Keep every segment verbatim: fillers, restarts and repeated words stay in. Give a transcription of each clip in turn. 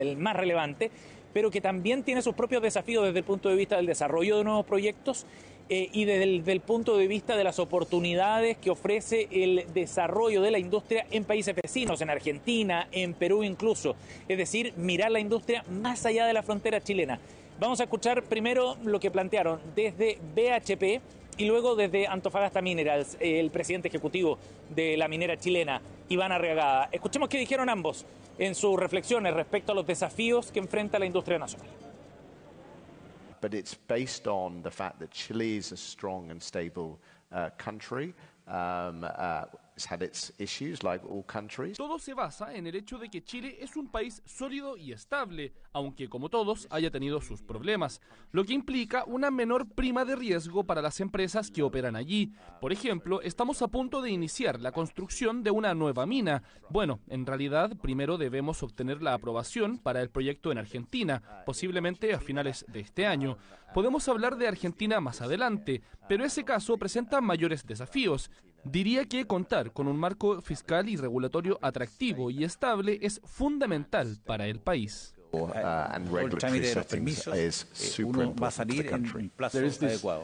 el más relevante, pero que también tiene sus propios desafíos desde el punto de vista del desarrollo de nuevos proyectos eh, y desde el del punto de vista de las oportunidades que ofrece el desarrollo de la industria en países vecinos, en Argentina, en Perú incluso. Es decir, mirar la industria más allá de la frontera chilena. Vamos a escuchar primero lo que plantearon desde B H P y luego desde Antofagasta Minerals, el presidente ejecutivo de la minera chilena, Iván Arriagada. Escuchemos qué dijeron ambos en sus reflexiones respecto a los desafíos que enfrenta la industria nacional. But it's based on the fact that Chile is a strong and stable uh, country. Um, uh, it's had its issues like all countries. Todo se basa en el hecho de que Chile es un país sólido y estable, aunque como todos haya tenido sus problemas, lo que implica una menor prima de riesgo para las empresas que operan allí. Por ejemplo, estamos a punto de iniciar la construcción de una nueva mina. Bueno, en realidad primero debemos obtener la aprobación para el proyecto en Argentina, posiblemente a finales de este año. Podemos hablar de Argentina más adelante, pero ese caso presenta mayores desafíos. Diría que contar con un marco fiscal y regulatorio atractivo y estable es fundamental para el país. Uh, el trámite de los permisos, eh, uno va a salir en un plazo adecuado.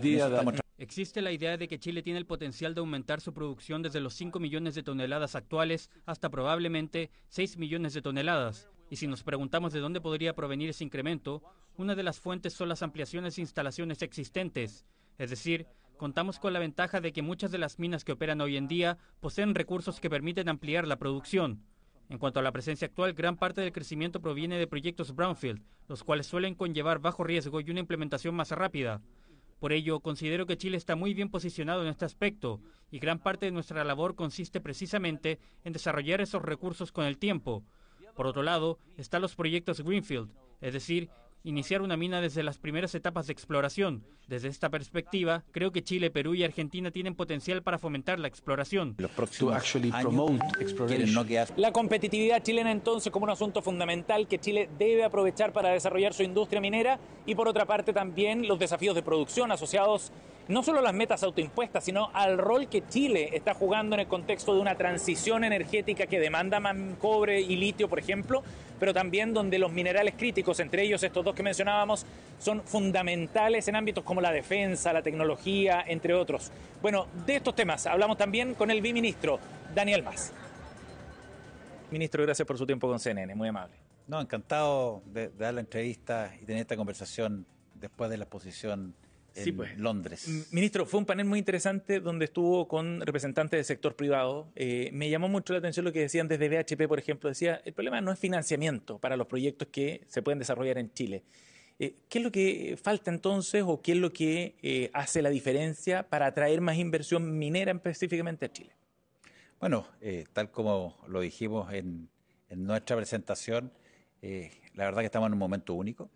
Existe la idea de que Chile tiene el potencial de aumentar su producción desde los cinco millones de toneladas actuales hasta probablemente seis millones de toneladas. Y si nos preguntamos de dónde podría provenir ese incremento, una de las fuentes son las ampliaciones de instalaciones existentes. Es decir, contamos con la ventaja de que muchas de las minas que operan hoy en día poseen recursos que permiten ampliar la producción. En cuanto a la presencia actual, gran parte del crecimiento proviene de proyectos brownfield, los cuales suelen conllevar bajo riesgo y una implementación más rápida. Por ello, considero que Chile está muy bien posicionado en este aspecto, y gran parte de nuestra labor consiste precisamente en desarrollar esos recursos con el tiempo. Por otro lado, están los proyectos greenfield, es decir, iniciar una mina desde las primeras etapas de exploración. Desde esta perspectiva, creo que Chile, Perú y Argentina tienen potencial para fomentar la exploración. Los próximos años quieren no quedar. La competitividad chilena entonces como un asunto fundamental que Chile debe aprovechar para desarrollar su industria minera y por otra parte también los desafíos de producción asociados no solo a las metas autoimpuestas, sino al rol que Chile está jugando en el contexto de una transición energética que demanda más cobre y litio, por ejemplo, pero también donde los minerales críticos, entre ellos estos dos que mencionábamos, son fundamentales en ámbitos como la defensa, la tecnología, entre otros. Bueno, de estos temas hablamos también con el biministro Daniel Mas. Ministro, gracias por su tiempo con C N N, muy amable. No, encantado de, de dar la entrevista y tener esta conversación después de la exposición en sí, pues. Londres. Ministro, fue un panel muy interesante donde estuvo con representantes del sector privado. Eh, me llamó mucho la atención lo que decían desde B H P, por ejemplo. Decía, el problema no es financiamiento para los proyectos que se pueden desarrollar en Chile. Eh, ¿Qué es lo que falta entonces o qué es lo que eh, hace la diferencia para atraer más inversión minera específicamente a Chile? Bueno, eh, tal como lo dijimos en, en nuestra presentación, eh, la verdad que estamos en un momento único.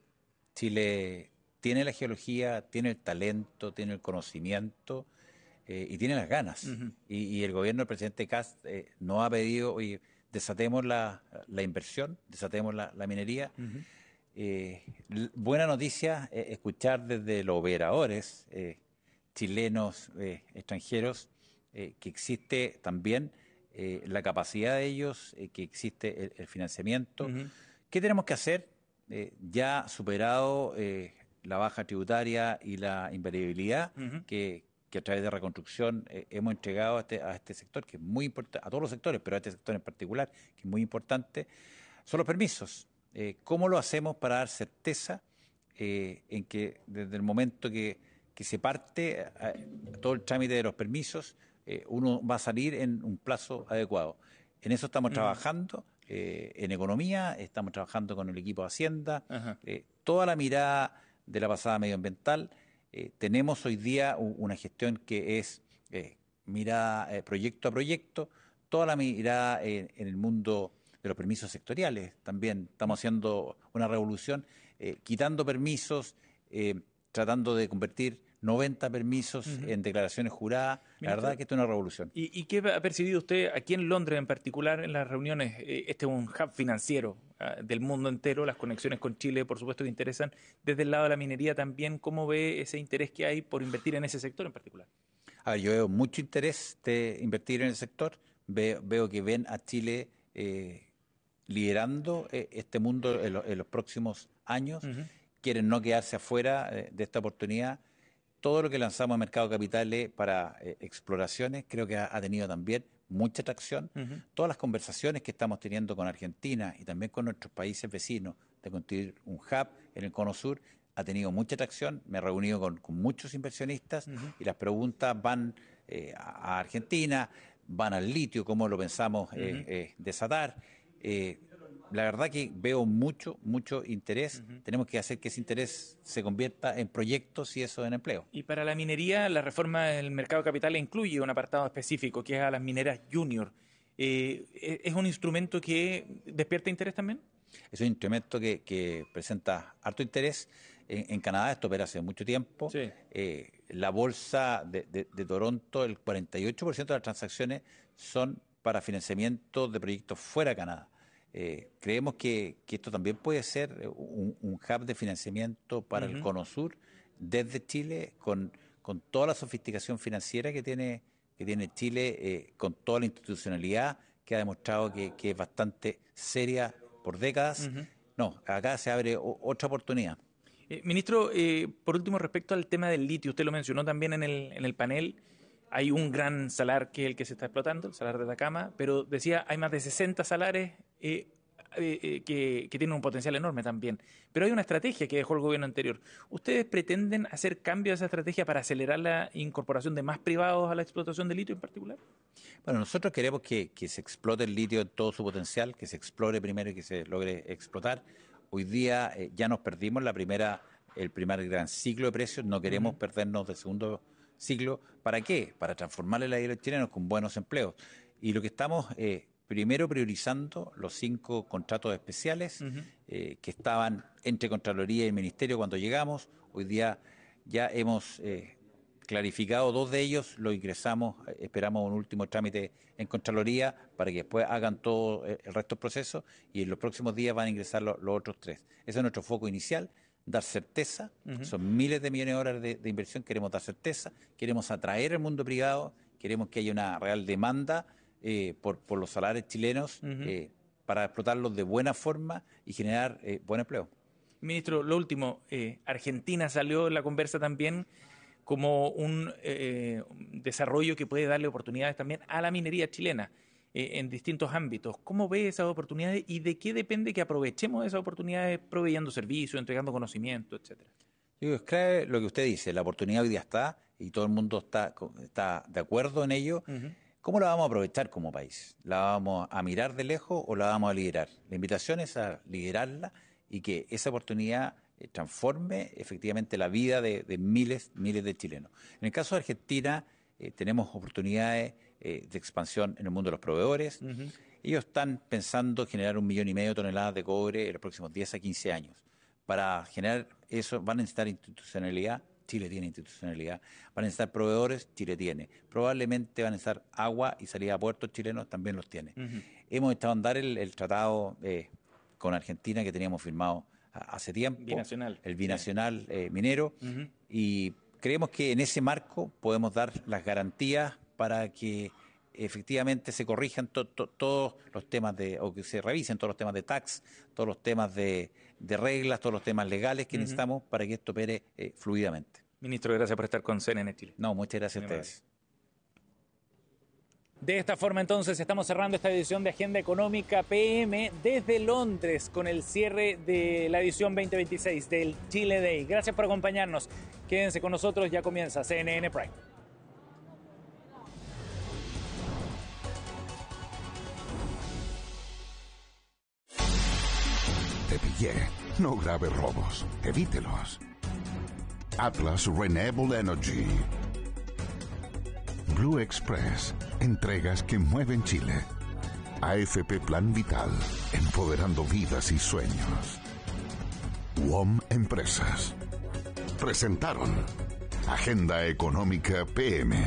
Chile tiene la geología, tiene el talento, tiene el conocimiento eh, y tiene las ganas. Uh-huh. y, y el gobierno del presidente Kast eh, nos ha pedido, oye, desatemos la, la inversión, desatemos la, la minería. Uh-huh. eh, buena noticia eh, escuchar desde los operadores eh, chilenos, eh, extranjeros, eh, que existe también eh, la capacidad de ellos, eh, que existe el, el financiamiento. Uh-huh. ¿Qué tenemos que hacer? Eh, ya superado eh, la baja tributaria y la invariabilidad uh-huh. que, que a través de reconstrucción eh, hemos entregado a este, a este sector, que es muy importante, a todos los sectores, pero a este sector en particular, que es muy importante, son los permisos. Eh, ¿Cómo lo hacemos para dar certeza eh, en que desde el momento que, que se parte a, a todo el trámite de los permisos, eh, uno va a salir en un plazo adecuado? En eso estamos uh-huh. trabajando. Eh, en economía, estamos trabajando con el equipo de Hacienda, uh-huh. eh, toda la mirada de la pasada medioambiental. Eh, tenemos hoy día una gestión que es eh, mirada eh, proyecto a proyecto, toda la mirada en, en el mundo de los permisos sectoriales. También estamos haciendo una revolución, eh, quitando permisos, eh, tratando de convertir noventa permisos uh-huh. en declaraciones juradas. La Ministro, verdad que esto es una revolución. ¿Y, ¿Y qué ha percibido usted aquí en Londres en particular en las reuniones? Este es un hub financiero uh, del mundo entero, las conexiones con Chile por supuesto que interesan. Desde el lado de la minería también, ¿cómo ve ese interés que hay por invertir en ese sector en particular? A ver, yo veo mucho interés de invertir en el sector, veo, veo que ven a Chile eh, liderando eh, este mundo en, lo, en los próximos años, uh-huh. quieren no quedarse afuera eh, de esta oportunidad. Todo lo que lanzamos a Mercado de Capitales para eh, exploraciones creo que ha, ha tenido también mucha atracción. Uh-huh. Todas las conversaciones que estamos teniendo con Argentina y también con nuestros países vecinos de construir un hub en el Cono Sur ha tenido mucha atracción. Me he reunido con, con muchos inversionistas uh-huh. y las preguntas van eh, a Argentina, van al litio, cómo lo pensamos eh, uh-huh. eh, desatar. Eh, La verdad que veo mucho, mucho interés. Uh-huh. Tenemos que hacer que ese interés se convierta en proyectos y eso en empleo. Y para la minería, la reforma del mercado de capitales incluye un apartado específico que es a las mineras junior. Eh, ¿Es un instrumento que despierta interés también? Es un instrumento que, que presenta harto interés. En, en Canadá esto opera hace mucho tiempo. Sí. Eh, la bolsa de, de, de Toronto, el cuarenta y ocho por ciento de las transacciones son para financiamiento de proyectos fuera de Canadá. Eh, creemos que, que esto también puede ser un, un hub de financiamiento para uh-huh. el Cono Sur desde Chile, con, con toda la sofisticación financiera que tiene, que tiene Chile, eh, con toda la institucionalidad que ha demostrado que, que es bastante seria por décadas. Uh-huh. No, acá se abre o, otra oportunidad. Eh, ministro, eh, por último, respecto al tema del litio, usted lo mencionó también en el, en el panel. Hay un gran salar que es el que se está explotando, el salar de Atacama, pero decía, hay más de sesenta salares eh, eh, que, que tienen un potencial enorme también. Pero hay una estrategia que dejó el gobierno anterior. ¿Ustedes pretenden hacer cambios a esa estrategia para acelerar la incorporación de más privados a la explotación de litio en particular? Bueno, nosotros queremos que, que se explote el litio en todo su potencial, que se explore primero y que se logre explotar. Hoy día eh, ya nos perdimos la primera, el primer gran ciclo de precios, no queremos uh-huh. perdernos del segundo ciclo. ¿Para qué? Para transformarle la vida de los chilenos con buenos empleos. Y lo que estamos eh, primero priorizando, los cinco contratos especiales uh-huh. eh, que estaban entre Contraloría y Ministerio cuando llegamos. Hoy día ya hemos eh, clarificado dos de ellos, los ingresamos, eh, esperamos un último trámite en Contraloría para que después hagan todo eh, el resto del proceso y en los próximos días van a ingresar lo, los otros tres. Ese es nuestro foco inicial. Dar certeza, uh-huh. son miles de millones de dólares de, de inversión, queremos dar certeza, queremos atraer al mundo privado, queremos que haya una real demanda eh, por, por los salarios chilenos uh-huh. eh, para explotarlos de buena forma y generar eh, buen empleo. Ministro, lo último, eh, Argentina salió en la conversa también como un eh, desarrollo que puede darle oportunidades también a la minería chilena. En distintos ámbitos. ¿Cómo ve esas oportunidades y de qué depende que aprovechemos esas oportunidades proveyendo servicios, entregando conocimiento, etcétera? Yo creo que es lo que usted dice, la oportunidad hoy día está y todo el mundo está, está de acuerdo en ello. Uh-huh. ¿Cómo la vamos a aprovechar como país? ¿La vamos a mirar de lejos o la vamos a liderar? La invitación es a liderarla y que esa oportunidad eh, transforme efectivamente la vida de, de miles, miles de chilenos. En el caso de Argentina eh, tenemos oportunidades Eh, de expansión en el mundo de los proveedores. Uh-huh. Ellos están pensando generar un millón y medio de toneladas de cobre en los próximos diez a quince años. Para generar eso van a necesitar institucionalidad. Chile tiene institucionalidad. Van a necesitar proveedores. Chile tiene. Probablemente van a necesitar agua y salida a puertos chilenos. También los tiene. Uh-huh. Hemos estado a andar el, el tratado eh, con Argentina que teníamos firmado hace tiempo. Binacional. El binacional eh, minero. Uh-huh. Y creemos que en ese marco podemos dar las garantías para que efectivamente se corrijan to, to, todos los temas de, o que se revisen todos los temas de tax, todos los temas de, de reglas, todos los temas legales que uh-huh. necesitamos para que esto opere eh, fluidamente. Ministro, gracias por estar con C N N Chile. No, muchas gracias a ustedes. De esta forma entonces estamos cerrando esta edición de Agenda Económica P M desde Londres con el cierre de la edición veinte veintiséis del Chile Day. Gracias por acompañarnos. Quédense con nosotros, ya comienza C N N Prime. Te pillé. No grave robos. Evítelos. Atlas Renewable Energy. Blue Express. Entregas que mueven Chile. A F P Plan Vital. Empoderando vidas y sueños. U O M Empresas. Presentaron Agenda Económica P M.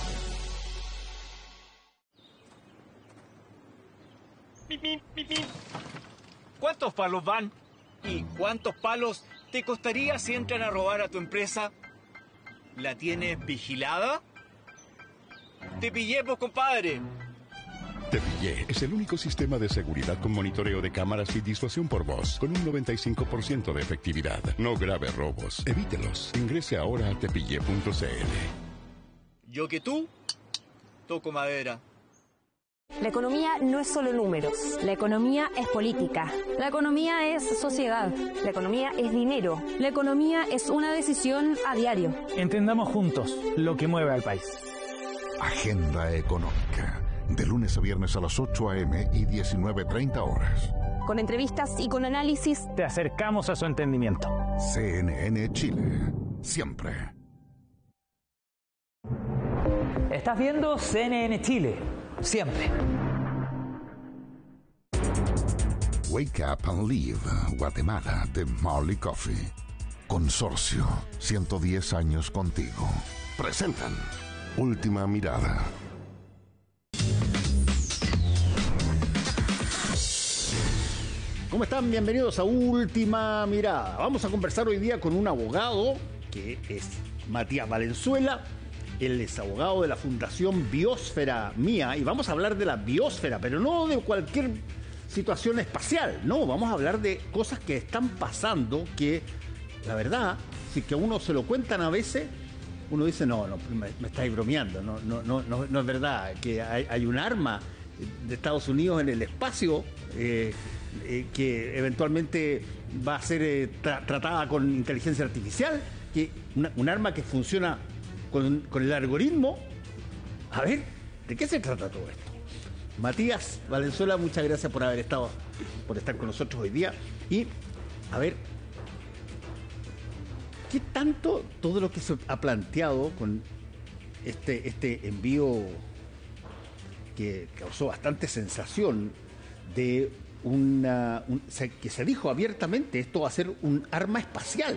¿Cuántos palos van? ¿Y cuántos palos te costaría si entran a robar a tu empresa? ¿La tienes vigilada? Te pillé, pues, compadre. Tepillé es el único sistema de seguridad con monitoreo de cámaras y disuasión por voz, con un noventa y cinco por ciento de efectividad. No grave robos. Evítelos. Ingrese ahora a tepillé punto c l. Yo que tú, toco madera. La economía no es solo números. La economía es política. La economía es sociedad. La economía es dinero. La economía es una decisión a diario. Entendamos juntos lo que mueve al país. Agenda Económica. De lunes a viernes a las ocho a m y diecinueve treinta horas. Con entrevistas y con análisis. Te acercamos a su entendimiento. C N N Chile. Siempre. Estás viendo C N N Chile. Siempre. Wake Up and Live, Guatemala, de Marley Coffee. Consorcio, ciento diez años contigo. Presentan Última Mirada. ¿Cómo están? Bienvenidos a Última Mirada. Vamos a conversar hoy día con un abogado que es Matías Valenzuela. Él es abogado de la Fundación Biosfera Mía y vamos a hablar de la biosfera, pero no de cualquier situación espacial, no, vamos a hablar de cosas que están pasando que, la verdad, si que a uno se lo cuentan a veces, uno dice, no, no me, me estáis bromeando, no, no, no, no, no es verdad, que hay, hay un arma de Estados Unidos en el espacio eh, eh, que eventualmente va a ser eh, tra- tratada con inteligencia artificial, que una, un arma que funciona Con, con el algoritmo. A ver, ¿de qué se trata todo esto? Matías Valenzuela, muchas gracias por haber estado, por estar con nosotros hoy día. Y, a ver, ¿qué tanto todo lo que se ha planteado con este, este envío que causó bastante sensación de una... Un, que se dijo abiertamente, esto va a ser un arma espacial?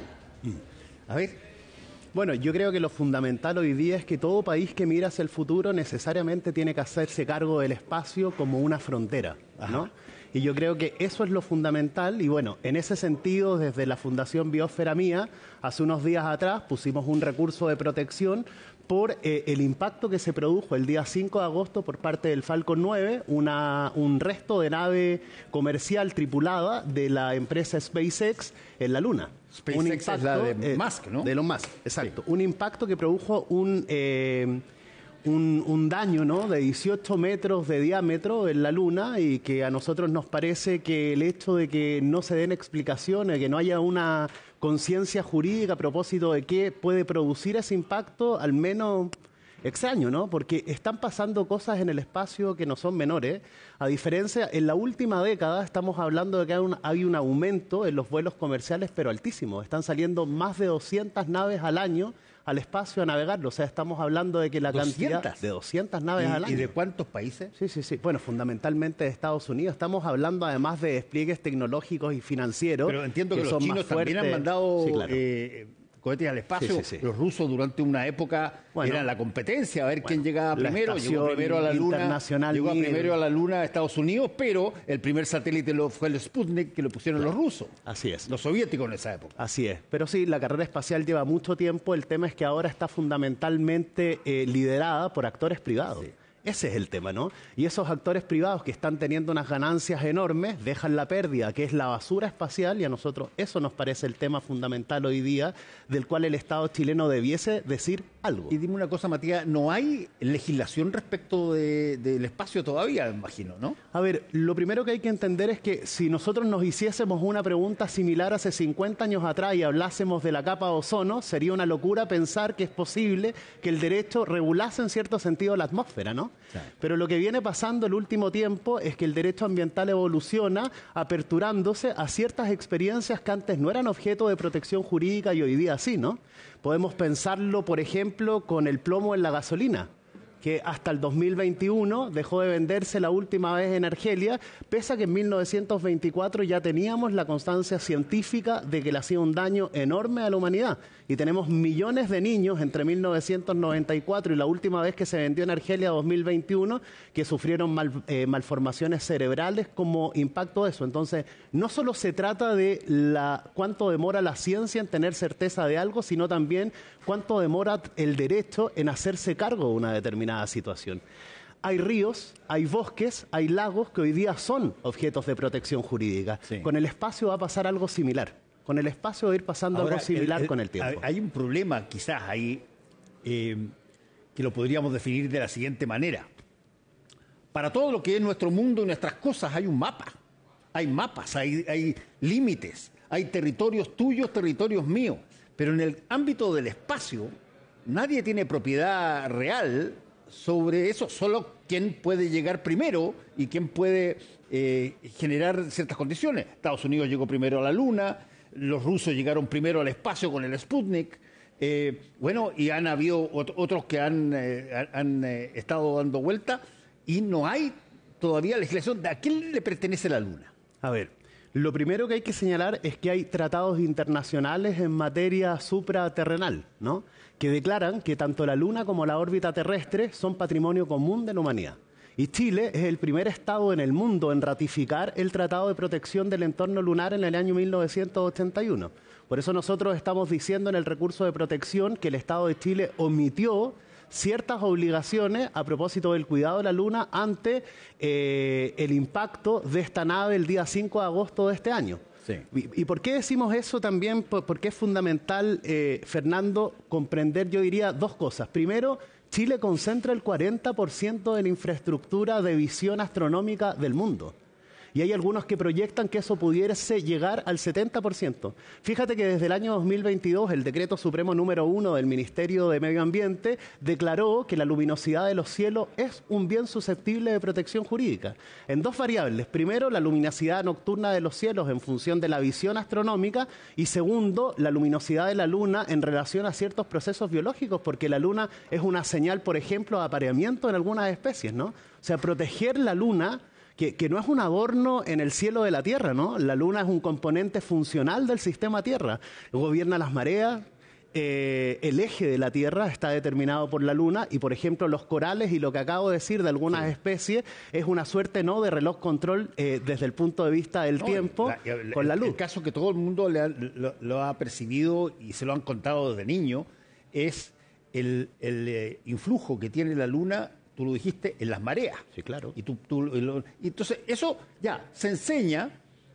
A ver... Bueno, yo creo que lo fundamental hoy día es que todo país que mira hacia el futuro necesariamente tiene que hacerse cargo del espacio como una frontera, ¿no? Ajá. Y yo creo que eso es lo fundamental y bueno, en ese sentido, desde la Fundación Biosfera Mía, hace unos días atrás pusimos un recurso de protección por eh, el impacto que se produjo el día cinco de agosto por parte del Falcon nueve, una, un resto de nave comercial tripulada de la empresa SpaceX en la Luna. SpaceX un impacto, es la de eh, Musk, ¿no? De Elon Musk, exacto. Sí. Un impacto que produjo un, eh, un, un daño, ¿no?, de dieciocho metros de diámetro en la Luna y que a nosotros nos parece que el hecho de que no se den explicaciones, que no haya una conciencia jurídica a propósito de qué puede producir ese impacto, al menos extraño, ¿no? Porque están pasando cosas en el espacio que no son menores. A diferencia, en la última década estamos hablando de que hay un, hay un aumento en los vuelos comerciales, pero altísimo. Están saliendo más de doscientas naves al año al espacio a navegarlo. O sea, estamos hablando de que la ¿doscientas? Cantidad de doscientas naves ¿Y, al año. ¿Y de cuántos países? Sí, sí, sí. Bueno, fundamentalmente de Estados Unidos. Estamos hablando además de despliegues tecnológicos y financieros. Pero entiendo que, que los son chinos también han mandado... Sí, claro. eh, cohetes al espacio. Sí, sí, sí. Los rusos durante una época bueno, eran la competencia, a ver bueno, quién llegaba primero. Llegó primero a la Luna, llegó primero a la Luna Estados Unidos, pero el primer satélite lo, fue el Sputnik, que lo pusieron claro. los rusos. Así es. Los soviéticos en esa época. Así es. Pero sí, la carrera espacial lleva mucho tiempo. El tema es que ahora está fundamentalmente eh, liderada por actores privados. Sí. Ese es el tema, ¿no? Y esos actores privados que están teniendo unas ganancias enormes dejan la pérdida, que es la basura espacial, y a nosotros eso nos parece el tema fundamental hoy día, del cual el Estado chileno debiese decir algo. Y dime una cosa, Matías, ¿no hay legislación respecto de, del espacio todavía, me imagino, no? A ver, lo primero que hay que entender es que si nosotros nos hiciésemos una pregunta similar hace cincuenta años atrás y hablásemos de la capa de ozono, sería una locura pensar que es posible que el derecho regulase en cierto sentido la atmósfera, ¿no? Sí. Pero lo que viene pasando el último tiempo es que el derecho ambiental evoluciona aperturándose a ciertas experiencias que antes no eran objeto de protección jurídica y hoy día sí, ¿no? Podemos pensarlo, por ejemplo, con el plomo en la gasolina, que hasta el dos mil veintiuno dejó de venderse la última vez en Argelia, pese a que en mil novecientos veinticuatro ya teníamos la constancia científica de que le hacía un daño enorme a la humanidad. Y tenemos millones de niños entre mil novecientos noventa y cuatro y la última vez que se vendió en Argelia, dos mil veintiuno, que sufrieron mal, eh, malformaciones cerebrales como impacto de eso. Entonces, no solo se trata de la, cuánto demora la ciencia en tener certeza de algo, sino también cuánto demora el derecho en hacerse cargo de una determinada situación. hay ríos, hay bosques, hay lagos que hoy día son objetos de protección jurídica. Sí. Con el espacio va a pasar algo similar. Con el espacio va a ir pasando Ahora, algo similar el, el, con el tiempo. Hay un problema quizás ahí eh, que lo podríamos definir de la siguiente manera. Para todo lo que es nuestro mundo y nuestras cosas hay un mapa. Hay mapas, hay, hay límites, hay territorios tuyos, territorios míos. Pero en el ámbito del espacio, nadie tiene propiedad real sobre eso, solo quién puede llegar primero y quién puede eh, generar ciertas condiciones. Estados Unidos llegó primero a la Luna, los rusos llegaron primero al espacio con el Sputnik, eh, bueno, y han habido ot- otros que han, eh, han eh, estado dando vuelta y no hay todavía legislación. ¿A quién le pertenece la Luna? A ver, lo primero que hay que señalar es que hay tratados internacionales en materia supraterrenal, ¿no?, que declaran que tanto la Luna como la órbita terrestre son patrimonio común de la humanidad. Y Chile es el primer estado en el mundo en ratificar el Tratado de Protección del Entorno Lunar en el año mil novecientos ochenta y uno. Por eso nosotros estamos diciendo en el recurso de protección que el Estado de Chile omitió ciertas obligaciones a propósito del cuidado de la Luna ante eh, el impacto de esta nave el día cinco de agosto de este año. Sí. ¿Y, ¿Y por qué decimos eso también? Porque es fundamental, eh, Fernando, comprender, yo diría, dos cosas. Primero, Chile concentra el cuarenta por ciento de la infraestructura de visión astronómica del mundo. Y hay algunos que proyectan que eso pudiese llegar al setenta por ciento. Fíjate que desde el año dos mil veintidós el Decreto Supremo número uno del Ministerio de Medio Ambiente declaró que la luminosidad de los cielos es un bien susceptible de protección jurídica. En dos variables. Primero, la luminosidad nocturna de los cielos en función de la visión astronómica. Y segundo, la luminosidad de la Luna en relación a ciertos procesos biológicos, porque la Luna es una señal, por ejemplo, de apareamiento en algunas especies, ¿no? O sea, proteger la Luna... Que, que no es un adorno en el cielo de la Tierra, ¿no? La Luna es un componente funcional del sistema Tierra. Gobierna las mareas, eh, el eje de la Tierra está determinado por la Luna y, por ejemplo, los corales y lo que acabo de decir de algunas sí. especies es una suerte, ¿no?, de reloj control eh, desde el punto de vista del no, tiempo la, la, con la luz. El caso que todo el mundo le ha, lo, lo ha percibido y se lo han contado desde niño es el, el eh, influjo que tiene la Luna. Tú lo dijiste, en las mareas. Sí, claro. Y, tú, tú, lo, y entonces, eso ya se enseña,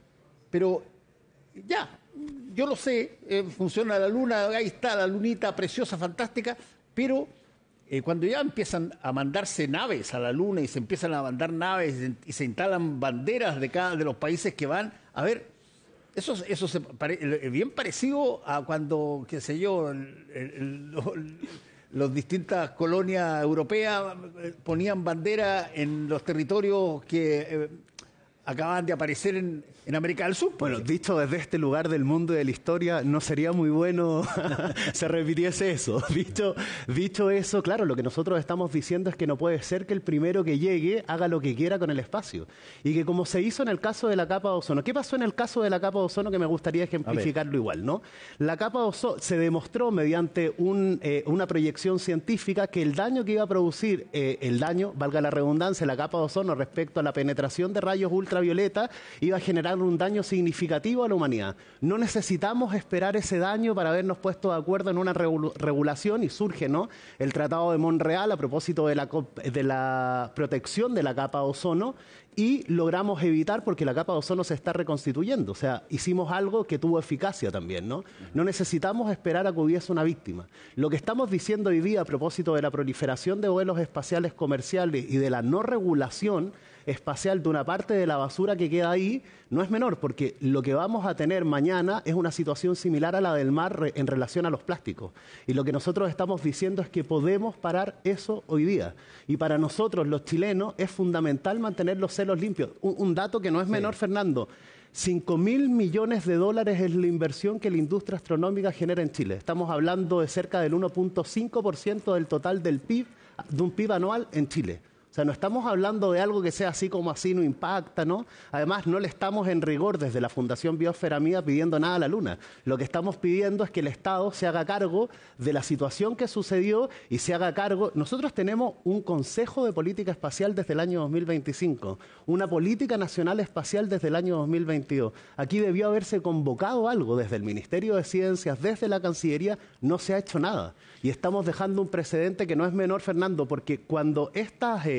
pero ya, yo lo sé, eh, funciona la Luna, ahí está la lunita preciosa, fantástica, pero eh, cuando ya empiezan a mandarse naves a la Luna y se empiezan a mandar naves y, y se instalan banderas de cada de los países que van, a ver, eso, eso es pare, bien parecido a cuando, qué sé yo, el, el, el, el, las distintas colonias europeas ponían bandera en los territorios que eh, acaban de aparecer en, en América del Sur. Bueno, dicho desde este lugar del mundo y de la historia, no sería muy bueno se repitiese eso. Dicho, dicho eso, claro, lo que nosotros estamos diciendo es que no puede ser que el primero que llegue haga lo que quiera con el espacio. Y que como se hizo en el caso de la capa de ozono, ¿qué pasó en el caso de la capa de ozono? Que me gustaría ejemplificarlo igual, ¿no? La capa de ozono se demostró mediante un, eh, una proyección científica que el daño que iba a producir, eh, el daño, valga la redundancia, la capa de ozono respecto a la penetración de rayos ultravioleta iba a generar un daño significativo a la humanidad. No necesitamos esperar ese daño para habernos puesto de acuerdo en una regulación y surge, ¿no?, el Tratado de Montreal a propósito de la, de la protección de la capa de ozono y logramos evitar porque la capa de ozono se está reconstituyendo. O sea, hicimos algo que tuvo eficacia también, ¿no? No necesitamos esperar a que hubiese una víctima. Lo que estamos diciendo hoy día a propósito de la proliferación de vuelos espaciales comerciales y de la no regulación espacial de una parte de la basura que queda ahí no es menor, porque lo que vamos a tener mañana es una situación similar a la del mar en relación a los plásticos. Y lo que nosotros estamos diciendo es que podemos parar eso hoy día. Y para nosotros, los chilenos, es fundamental mantener los cielos limpios. Un, un dato que no es menor, sí. Fernando. cinco mil millones de dólares es la inversión que la industria astronómica genera en Chile. Estamos hablando de cerca del uno punto cinco por ciento del total del P I B, de un P I B anual en Chile. O sea, no estamos hablando de algo que sea así como así, no impacta, ¿no? Además, no le estamos en rigor desde la Fundación Biosfera Mía pidiendo nada a la Luna. Lo que estamos pidiendo es que el Estado se haga cargo de la situación que sucedió y se haga cargo. Nosotros tenemos un Consejo de Política Espacial desde el año dos mil veinticinco, una Política Nacional Espacial desde el año dos mil veintidós. Aquí debió haberse convocado algo desde el Ministerio de Ciencias, desde la Cancillería, no se ha hecho nada. Y estamos dejando un precedente que no es menor, Fernando, porque cuando estas... Eh,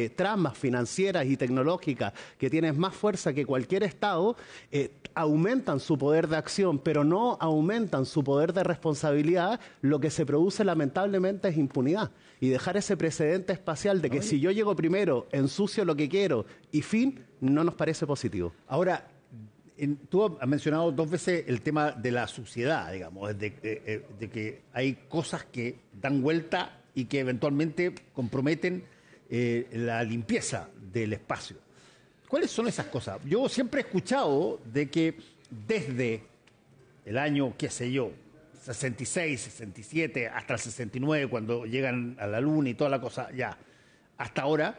eh, tramas financieras y tecnológicas que tienen más fuerza que cualquier Estado, eh, aumentan su poder de acción, pero no aumentan su poder de responsabilidad, lo que se produce lamentablemente es impunidad. Y dejar ese precedente espacial de que Oye. si yo llego primero, ensucio lo que quiero y fin, no nos parece positivo. Ahora, en, tú has mencionado dos veces el tema de la suciedad, digamos, de, de, de que hay cosas que dan vuelta y que eventualmente comprometen eh, la limpieza del espacio. ¿Cuáles son esas cosas? Yo siempre he escuchado de que desde el año, qué sé yo, sesenta y seis, sesenta y siete, hasta el sesenta y nueve, cuando llegan a la Luna y toda la cosa, ya, hasta ahora,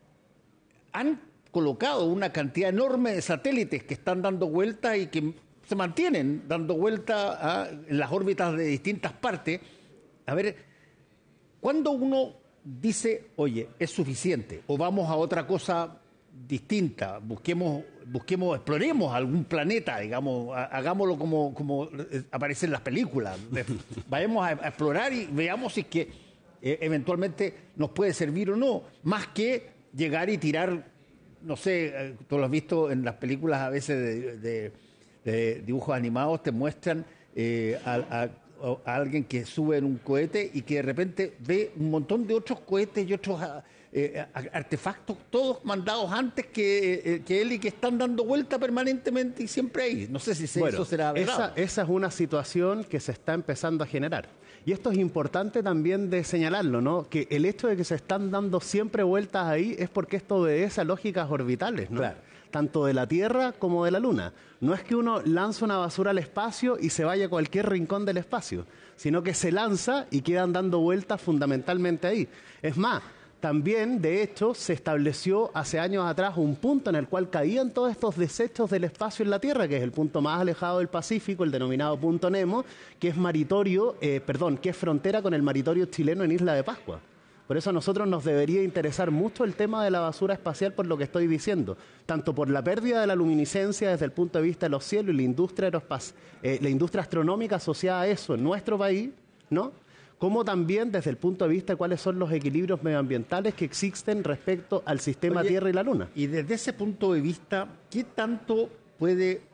han colocado una cantidad enorme de satélites que están dando vueltas y que se mantienen dando vueltas en las órbitas de distintas partes. A ver, ¿cuándo uno dice, oye, es suficiente, o vamos a otra cosa distinta, busquemos, busquemos, exploremos algún planeta, digamos, hagámoslo como, como aparece en las películas, vayamos a, a explorar y veamos si es que eh, eventualmente nos puede servir o no, más que llegar y tirar, no sé, tú lo has visto en las películas a veces de, de, de dibujos animados, te muestran eh, a, a a alguien que sube en un cohete y que de repente ve un montón de otros cohetes y otros eh, artefactos, todos mandados antes que, eh, que él y que están dando vuelta permanentemente y siempre ahí. No sé si se, bueno, eso será verdad. Esa, esa es una situación que se está empezando a generar. Y esto es importante también de señalarlo, ¿no? Que el hecho de que se están dando siempre vueltas ahí es porque esto obedece a lógicas orbitales, ¿no? Claro. Tanto de la Tierra como de la Luna. No es que uno lanza una basura al espacio y se vaya a cualquier rincón del espacio, sino que se lanza y quedan dando vueltas fundamentalmente ahí. Es más, también, de hecho, se estableció hace años atrás un punto en el cual caían todos estos desechos del espacio en la Tierra, que es el punto más alejado del Pacífico, el denominado punto Nemo, que es maritorio, eh, perdón, que es frontera con el maritorio chileno en Isla de Pascua. Por eso a nosotros nos debería interesar mucho el tema de la basura espacial por lo que estoy diciendo, tanto por la pérdida de la luminiscencia desde el punto de vista de los cielos y la industria, aerospac- eh, la industria astronómica asociada a eso en nuestro país, ¿no? Como también desde el punto de vista de cuáles son los equilibrios medioambientales que existen respecto al sistema Oye, Tierra y la Luna. Y desde ese punto de vista, ¿qué tanto puede...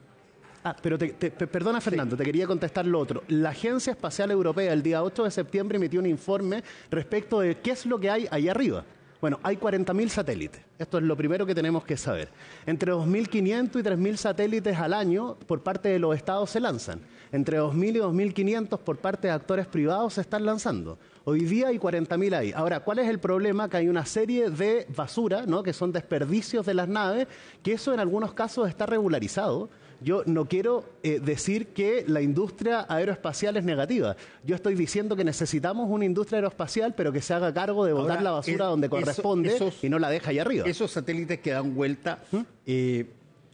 Ah, pero te, te, perdona, Fernando, sí. Te quería contestar lo otro. La Agencia Espacial Europea el día ocho de septiembre emitió un informe respecto de qué es lo que hay allá arriba. Bueno, hay cuarenta mil satélites. Esto es lo primero que tenemos que saber. Entre dos mil quinientos y tres mil satélites al año por parte de los estados se lanzan. Entre dos mil y dos mil quinientos por parte de actores privados se están lanzando. Hoy día hay cuarenta mil ahí. Ahora, ¿cuál es el problema? Que hay una serie de basura, ¿no? Que son desperdicios de las naves, que eso en algunos casos está regularizado. Yo no quiero eh, decir que la industria aeroespacial es negativa. Yo estoy diciendo que necesitamos una industria aeroespacial, pero que se haga cargo de botar Ahora, la basura es, donde corresponde eso, esos, y no la deja allá arriba. Esos satélites que dan vuelta, ¿Mm? eh,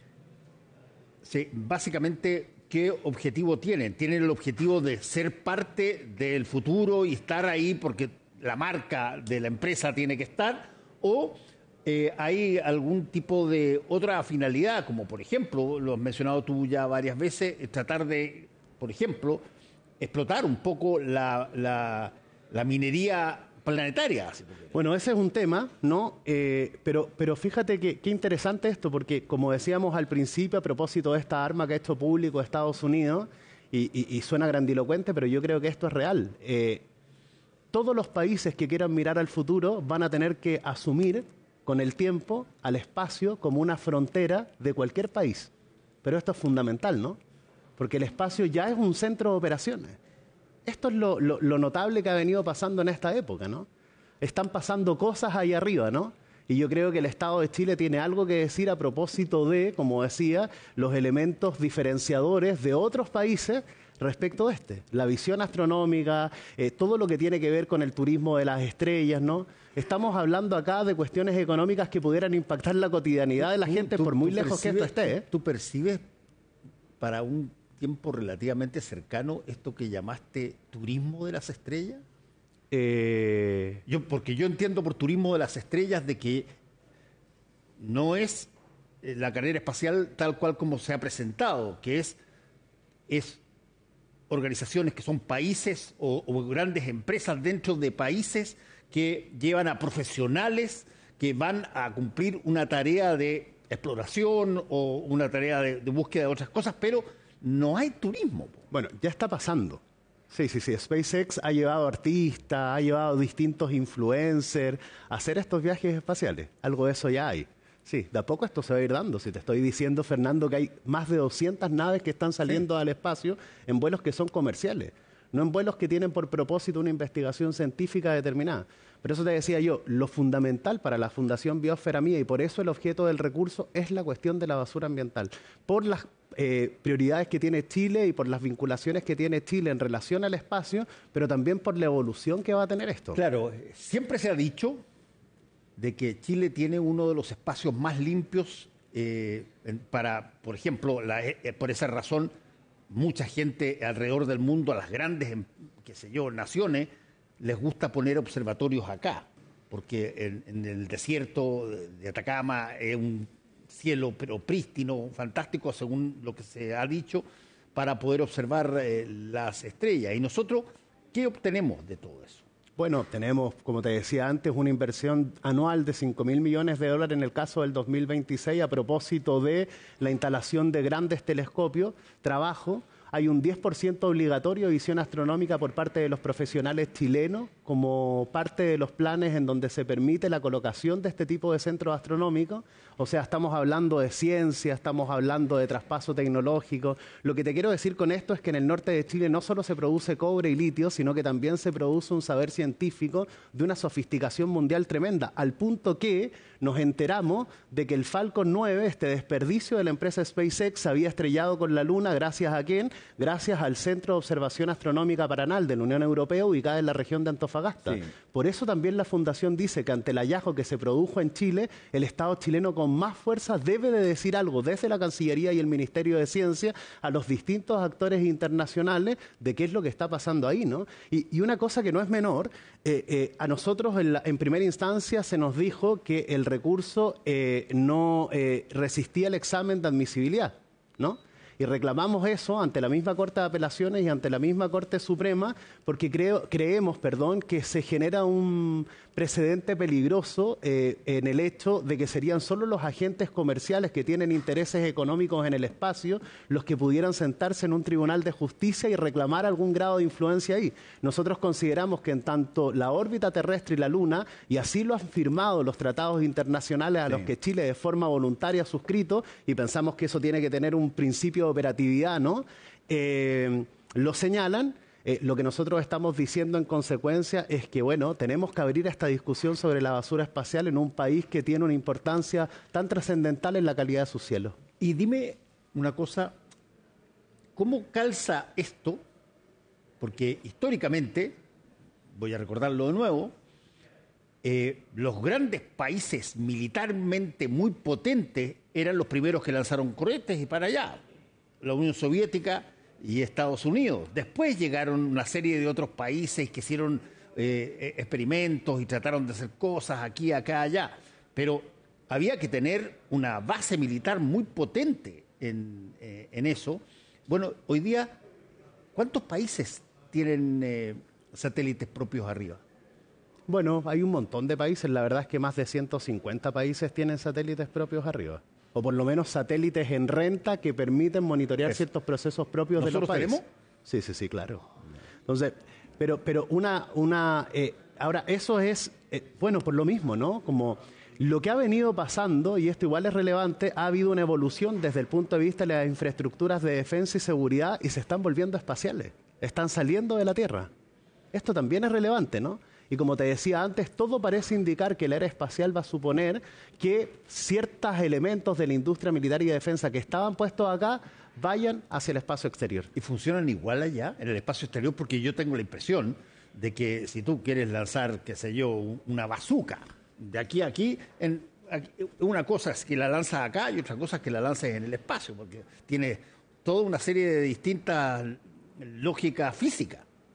sí, básicamente, ¿qué objetivo tienen? ¿Tienen el objetivo de ser parte del futuro y estar ahí porque la marca de la empresa tiene que estar? ¿O Eh, hay algún tipo de otra finalidad, como por ejemplo, lo has mencionado tú ya varias veces, tratar de, por ejemplo, explotar un poco la, la, la minería planetaria? Bueno, ese es un tema, ¿no? Eh, pero, pero fíjate que qué interesante esto, porque como decíamos al principio, a propósito de esta arma que ha hecho público Estados Unidos, y, y, y suena grandilocuente, pero yo creo que esto es real. Eh, todos los países que quieran mirar al futuro van a tener que asumir con el tiempo al espacio como una frontera de cualquier país. Pero esto es fundamental, ¿no? Porque el espacio ya es un centro de operaciones. Esto es lo, lo, lo notable que ha venido pasando en esta época, ¿no? Están pasando cosas ahí arriba, ¿no? Y yo creo que el Estado de Chile tiene algo que decir a propósito de, como decía, los elementos diferenciadores de otros países respecto a este. La visión astronómica, eh, todo lo que tiene que ver con el turismo de las estrellas, ¿no? Estamos hablando acá de cuestiones económicas que pudieran impactar la cotidianidad de la gente tú, por muy lejos que esto esté. ¿eh? ¿Tú percibes para un tiempo relativamente cercano esto que llamaste turismo de las estrellas? Eh... Yo, porque yo entiendo por turismo de las estrellas de que no es la carrera espacial tal cual como se ha presentado, que es, es organizaciones que son países o, o grandes empresas dentro de países que llevan a profesionales que van a cumplir una tarea de exploración o una tarea de, de búsqueda de otras cosas, pero no hay turismo. Bueno, ya está pasando. Sí, sí, sí. SpaceX ha llevado artistas, ha llevado distintos influencers a hacer estos viajes espaciales. Algo de eso ya hay. Sí, de a poco esto se va a ir dando. Si te estoy diciendo, Fernando, que hay más de doscientas naves que están saliendo sí. al espacio en vuelos que son comerciales, no en vuelos que tienen por propósito una investigación científica determinada. Por eso te decía yo, lo fundamental para la Fundación Biosfera Mía, y por eso el objeto del recurso es la cuestión de la basura ambiental, por las eh, prioridades que tiene Chile y por las vinculaciones que tiene Chile en relación al espacio, pero también por la evolución que va a tener esto. Claro, siempre se ha dicho de que Chile tiene uno de los espacios más limpios eh, para, por ejemplo, la, eh, por esa razón, mucha gente alrededor del mundo, a las grandes, qué sé yo, naciones, les gusta poner observatorios acá, porque en, en el desierto de Atacama es un cielo pero prístino, fantástico, según lo que se ha dicho, para poder observar eh, las estrellas. Y nosotros, ¿qué obtenemos de todo eso? Bueno, tenemos, como te decía antes, una inversión anual de cinco mil millones de dólares en el caso del dos mil veintiséis a propósito de la instalación de grandes telescopios, trabajo. Hay un diez por ciento obligatorio de visión astronómica por parte de los profesionales chilenos como parte de los planes en donde se permite la colocación de este tipo de centros astronómicos. O sea, estamos hablando de ciencia, estamos hablando de traspaso tecnológico. Lo que te quiero decir con esto es que en el norte de Chile no solo se produce cobre y litio, sino que también se produce un saber científico de una sofisticación mundial tremenda, al punto que nos enteramos de que el Falcon nueve, este desperdicio de la empresa SpaceX, se había estrellado con la Luna, ¿gracias a quién? Gracias al Centro de Observación Astronómica Paranal de la Unión Europea, ubicada en la región de Antofagasta. Sí. Por eso también la Fundación dice que ante el hallazgo que se produjo en Chile, el Estado chileno con más fuerza debe de decir algo desde la Cancillería y el Ministerio de Ciencia a los distintos actores internacionales de qué es lo que está pasando ahí, ¿no? Y, y una cosa que no es menor, eh, eh, a nosotros en, la, en primera instancia se nos dijo que el recurso eh, no eh, resistía el examen de admisibilidad, ¿no? Y reclamamos eso ante la misma Corte de Apelaciones y ante la misma Corte Suprema porque creo, creemos perdón, que se genera un precedente peligroso eh, en el hecho de que serían solo los agentes comerciales que tienen intereses económicos en el espacio los que pudieran sentarse en un tribunal de justicia y reclamar algún grado de influencia ahí. Nosotros consideramos que en tanto la órbita terrestre y la Luna, y así lo han firmado los tratados internacionales a sí. los que Chile de forma voluntaria ha suscrito, y pensamos que eso tiene que tener un principio de operatividad, ¿no? Eh, lo señalan. Eh, lo que nosotros estamos diciendo en consecuencia es que, bueno, tenemos que abrir esta discusión sobre la basura espacial en un país que tiene una importancia tan trascendental en la calidad de sus cielos. Y dime una cosa, ¿cómo calza esto? Porque históricamente, voy a recordarlo de nuevo, eh, los grandes países militarmente muy potentes eran los primeros que lanzaron cohetes y para allá. La Unión Soviética y Estados Unidos. Después llegaron una serie de otros países que hicieron eh, experimentos y trataron de hacer cosas aquí, acá, allá. Pero había que tener una base militar muy potente en, eh, en eso. Bueno, hoy día, ¿cuántos países tienen eh, satélites propios arriba? Bueno, hay un montón de países. La verdad es que más de ciento cincuenta países tienen satélites propios arriba. O por lo menos satélites en renta que permiten monitorear Eso. ciertos procesos propios de los países. ¿Nosotros tenemos? Sí, sí, sí, claro. Entonces, pero, pero una, una, eh, ahora eso es, eh, bueno, por lo mismo, ¿no? Como lo que ha venido pasando, y esto igual es relevante, ha habido una evolución desde el punto de vista de las infraestructuras de defensa y seguridad y se están volviendo espaciales, están saliendo de la Tierra. Esto también es relevante, ¿no? Y como te decía antes, todo parece indicar que la era espacial va a suponer que ciertos elementos de la industria militar y de defensa que estaban puestos acá vayan hacia el espacio exterior. ¿Y funcionan igual allá, en el espacio exterior? Porque yo tengo la impresión de que si tú quieres lanzar, qué sé yo, una bazooka de aquí a aquí, en, aquí una cosa es que la lanzas acá y otra cosa es que la lanzas en el espacio, porque tiene toda una serie de distintas lógicas físicas.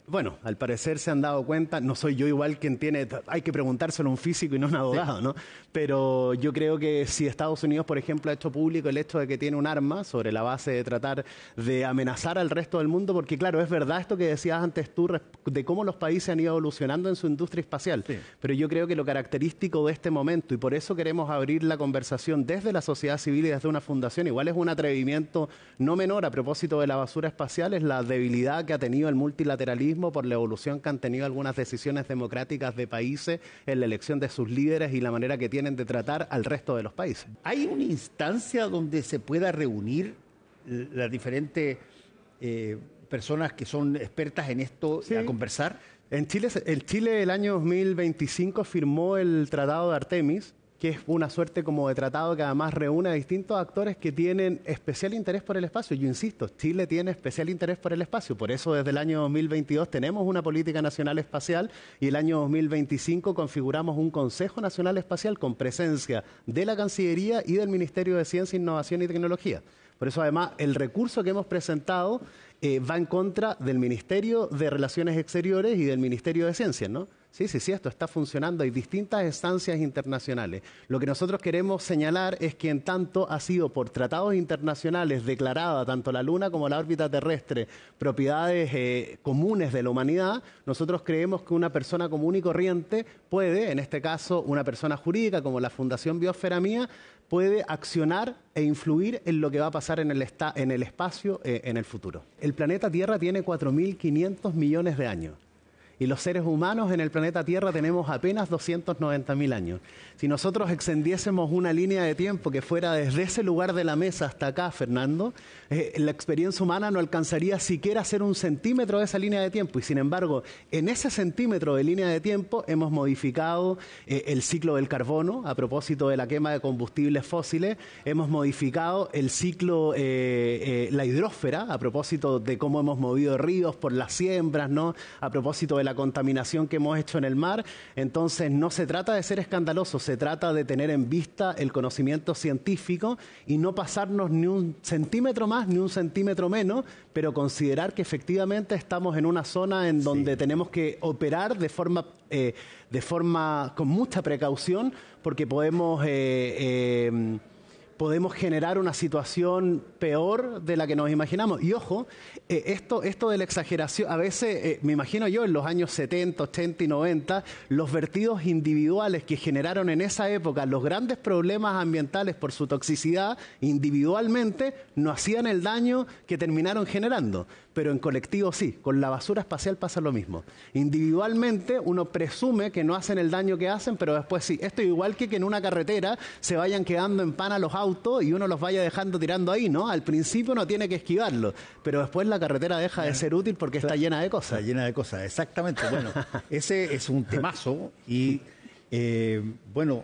Bueno, al parecer se han dado cuenta, no soy yo igual quien tiene, hay que preguntárselo a un físico y no a un abogado, sí. ¿no? Pero yo creo que si Estados Unidos, por ejemplo, ha hecho público el hecho de que tiene un arma sobre la base de tratar de amenazar al resto del mundo, porque claro, es verdad esto que decías antes tú, de cómo los países han ido evolucionando en su industria espacial, sí. pero yo creo que lo característico de este momento, y por eso queremos abrir la conversación desde la sociedad civil y desde una fundación, igual es un atrevimiento no menor a propósito de la basura espacial, es la debilidad que ha tenido el multilateralismo por la evolución que han tenido algunas decisiones democráticas de países en la elección de sus líderes y la manera que tienen de tratar al resto de los países. ¿Hay una instancia donde se pueda reunir las diferentes eh, personas que son expertas en esto sí. a conversar? En Chile, el Chile el año dos mil veinticinco firmó el Tratado de Artemis, que es una suerte como de tratado que además reúne a distintos actores que tienen especial interés por el espacio. Yo insisto, Chile tiene especial interés por el espacio, por eso desde el año dos mil veintidós tenemos una política nacional espacial y el año dos mil veinticinco configuramos un Consejo Nacional Espacial con presencia de la Cancillería y del Ministerio de Ciencia, Innovación y Tecnología. Por eso además el recurso que hemos presentado eh, va en contra del Ministerio de Relaciones Exteriores y del Ministerio de Ciencias, ¿no? Sí, sí, sí, esto está funcionando. Hay distintas instancias internacionales. Lo que nosotros queremos señalar es que en tanto ha sido por tratados internacionales declarada tanto la Luna como la órbita terrestre propiedades eh, comunes de la humanidad, nosotros creemos que una persona común y corriente puede, en este caso una persona jurídica como la Fundación Biosfera Mía, puede accionar e influir en lo que va a pasar en el, esta, en el espacio eh, en el futuro. El planeta Tierra tiene cuatro mil quinientos millones de años. Y los seres humanos en el planeta Tierra tenemos apenas doscientos noventa mil años. Si nosotros extendiésemos una línea de tiempo que fuera desde ese lugar de la mesa hasta acá, Fernando, eh, la experiencia humana no alcanzaría siquiera a ser un centímetro de esa línea de tiempo. Y sin embargo, en ese centímetro de línea de tiempo hemos modificado eh, el ciclo del carbono, a propósito de la quema de combustibles fósiles, hemos modificado el ciclo, eh, eh, la hidrósfera, a propósito de cómo hemos movido ríos por las siembras, ¿no? A propósito de la contaminación que hemos hecho en el mar. Entonces no se trata de ser escandaloso, se trata de tener en vista el conocimiento científico y no pasarnos ni un centímetro más ni un centímetro menos, pero considerar que efectivamente estamos en una zona en donde sí. tenemos que operar de forma, eh, de forma con mucha precaución, porque podemos eh, eh, podemos generar una situación peor de la que nos imaginamos. Y ojo, eh, esto, esto de la exageración, a veces, eh, me imagino yo, en los años setenta, ochenta y noventa, los vertidos individuales que generaron en esa época los grandes problemas ambientales por su toxicidad, individualmente, no hacían el daño que terminaron generando. Pero en colectivo sí, con la basura espacial pasa lo mismo. Individualmente uno presume que no hacen el daño que hacen, pero después sí. Esto es igual que que en una carretera se vayan quedando en pana los autos y uno los vaya dejando tirando ahí, ¿no? Al principio uno tiene que esquivarlo, pero después la carretera deja de ser útil porque está llena de cosas. Está llena de cosas, exactamente. Bueno, ese es un temazo y, eh, bueno,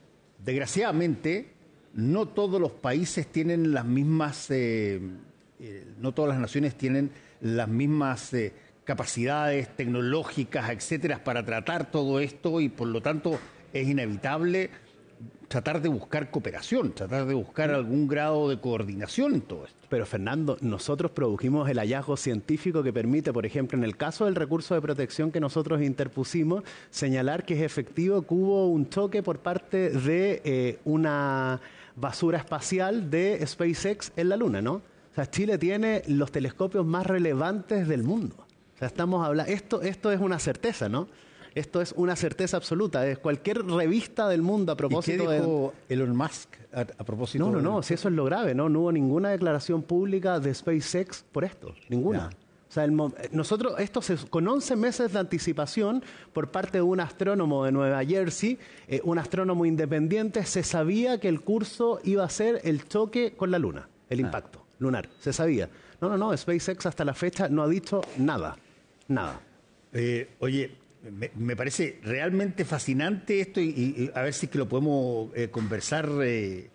desgraciadamente no todos los países tienen las mismas... Eh, Eh, no todas las naciones tienen las mismas eh, capacidades tecnológicas, etcétera, para tratar todo esto y por lo tanto es inevitable tratar de buscar cooperación, tratar de buscar algún grado de coordinación en todo esto. Pero Fernando, nosotros produjimos el hallazgo científico que permite, por ejemplo, en el caso del recurso de protección que nosotros interpusimos, señalar que es efectivo que hubo un choque por parte de eh, una basura espacial de SpaceX en la Luna, ¿no? O sea, Chile tiene los telescopios más relevantes del mundo. O sea, estamos hablando, esto, esto es una certeza, ¿no? Esto es una certeza absoluta. Es cualquier revista del mundo a propósito de... ¿Y qué dijo de... Elon Musk a, a propósito? No, no, de... no, si eso es lo grave, ¿no? No hubo ninguna declaración pública de SpaceX por esto, ninguna. Ya. O sea, el, nosotros, esto se, con once meses de anticipación por parte de un astrónomo de Nueva Jersey, eh, un astrónomo independiente, se sabía que el curso iba a ser el choque con la Luna, el ah. impacto lunar, se sabía. No, no, no, SpaceX hasta la fecha no ha dicho nada, nada. Eh, oye, me, me parece realmente fascinante esto y, y, y a ver si es que lo podemos eh, conversar eh,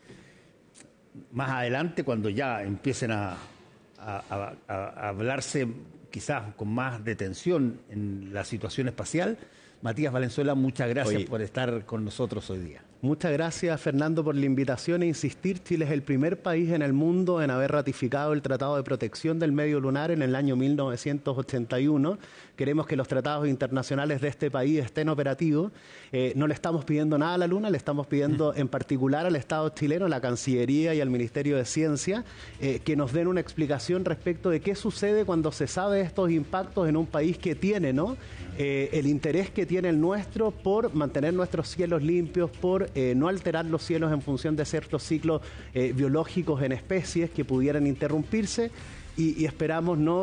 más adelante cuando ya empiecen a, a, a, a hablarse quizás con más detención en la situación espacial. Matías Valenzuela, muchas gracias Oye, por estar con nosotros hoy día. Muchas gracias, Fernando, por la invitación e insistir. Chile es el primer país en el mundo en haber ratificado el Tratado de Protección del Medio Lunar en el año mil novecientos ochenta y uno. Queremos que los tratados internacionales de este país estén operativos. Eh, no le estamos pidiendo nada a la Luna, le estamos pidiendo en particular al Estado chileno, a la Cancillería y al Ministerio de Ciencia, eh, que nos den una explicación respecto de qué sucede cuando se sabe de estos impactos en un país que tiene, ¿no?, eh, el interés que tiene el nuestro por mantener nuestros cielos limpios, por eh, no alterar los cielos en función de ciertos ciclos eh, biológicos en especies que pudieran interrumpirse, y, y esperamos no